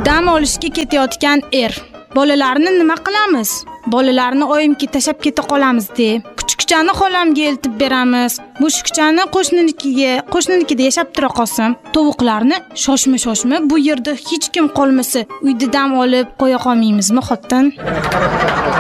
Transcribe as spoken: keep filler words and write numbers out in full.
Dam olishga ketayotgan er. Bolalarni nima qilamiz? Bolalarni oyimga tashab keta qolamiz deb. Kuchukchani xolamga eltib beramiz. Mushukchani qo'shninikiga, qo'shninikida yashab tura qolsin. Tovuqlarni shoshma-shoshma bu yerda hech kim qolmasa, uyda dam olib qo'ya qolmaymizmi, xotin?